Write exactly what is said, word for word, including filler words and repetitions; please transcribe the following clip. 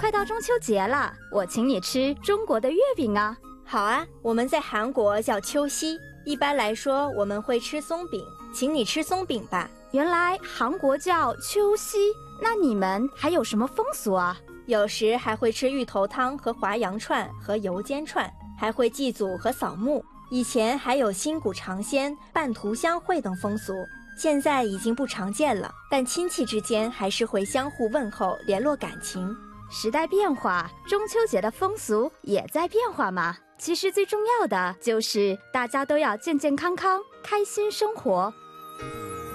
快到中秋节了，我请你吃中国的月饼啊。 好啊，我们在韩国叫秋夕，一般来说我们会吃松饼，请你吃松饼吧。 原来韩国叫秋夕，那你们还有什么风俗啊？ 有时还会吃芋头汤和滑羊串和油煎串，还会祭祖和扫墓。以前还有新谷尝鲜、半途相会等风俗，现在已经不常见了，但亲戚之间还是会相互问候，联络感情。 时代变化，中秋节的风俗也在变化嘛。其实最重要的就是大家都要健健康康，开心生活。